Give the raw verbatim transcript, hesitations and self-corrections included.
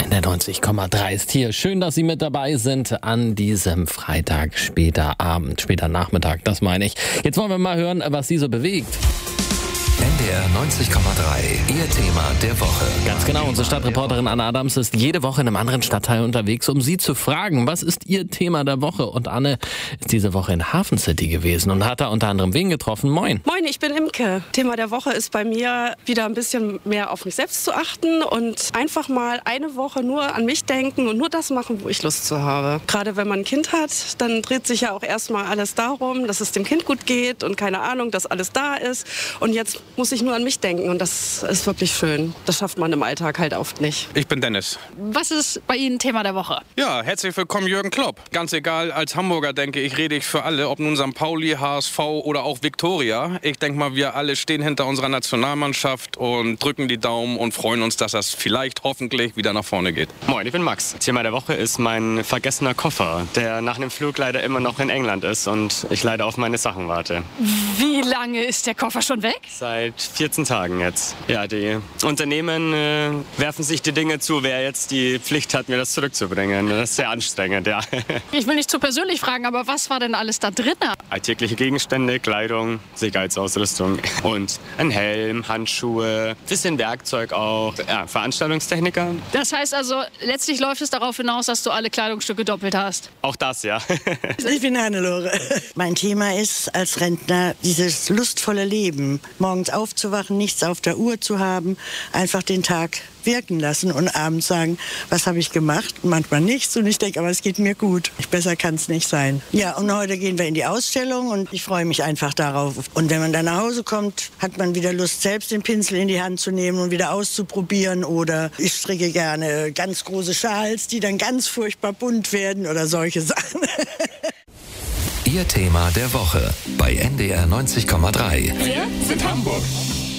in der neunzig Komma drei ist hier. Schön, dass Sie mit dabei sind an diesem Freitag, später Abend, später Nachmittag, das meine ich. Jetzt wollen wir mal hören, was Sie so bewegt. N D R neunzig Komma drei, Ihr Thema der Woche. Ganz genau, unsere Stadtreporterin Anne Adams ist jede Woche in einem anderen Stadtteil unterwegs, um Sie zu fragen, was ist Ihr Thema der Woche? Und Anne ist diese Woche in Hafen City gewesen und hat da unter anderem wen getroffen? Moin. Moin, ich bin Imke. Thema der Woche ist bei mir, wieder ein bisschen mehr auf mich selbst zu achten und einfach mal eine Woche nur an mich denken und nur das machen, wo ich Lust zu habe. Gerade wenn man ein Kind hat, dann dreht sich ja auch erstmal alles darum, dass es dem Kind gut geht und keine Ahnung, dass alles da ist. Und jetzt muss ich nur an mich denken und das ist wirklich schön. Das schafft man im Alltag halt oft nicht. Ich bin Dennis. Was ist bei Ihnen Thema der Woche? Ja, herzlich willkommen Jürgen Klopp. Ganz egal, als Hamburger denke ich, rede ich für alle, ob nun Sankt Pauli, H S V oder auch Viktoria. Ich denke mal, wir alle stehen hinter unserer Nationalmannschaft und drücken die Daumen und freuen uns, dass das vielleicht hoffentlich wieder nach vorne geht. Moin, ich bin Max. Thema der Woche ist mein vergessener Koffer, der nach dem Flug leider immer noch in England ist und ich leider auf meine Sachen warte. Wie lange ist der Koffer schon weg? Seit vierzehn Tagen jetzt. Ja, die Unternehmen äh, werfen sich die Dinge zu, wer jetzt die Pflicht hat, mir das zurückzubringen. Das ist sehr anstrengend, ja. Ich will nicht zu persönlich fragen, aber was war denn alles da drin? Alltägliche Gegenstände, Kleidung, Sicherheitsausrüstung und ein Helm, Handschuhe, bisschen Werkzeug auch, ja, Veranstaltungstechniker. Das heißt also, letztlich läuft es darauf hinaus, dass du alle Kleidungsstücke doppelt hast. Auch das, ja. Ich bin Hannelore. Mein Thema ist als Rentner dieses lustvolle Leben. Morgens aufzuwachen, nichts auf der Uhr zu haben, einfach den Tag wirken lassen und abends sagen, was habe ich gemacht? Manchmal nichts und ich denke, aber es geht mir gut. Besser kann es nicht sein. Ja, und heute gehen wir in die Ausstellung und ich freue mich einfach darauf. Und wenn man dann nach Hause kommt, hat man wieder Lust, selbst den Pinsel in die Hand zu nehmen und wieder auszuprobieren. Oder ich stricke gerne ganz große Schals, die dann ganz furchtbar bunt werden oder solche Sachen. Ihr Thema der Woche bei N D R neunzig Komma drei. Wir sind Hamburg.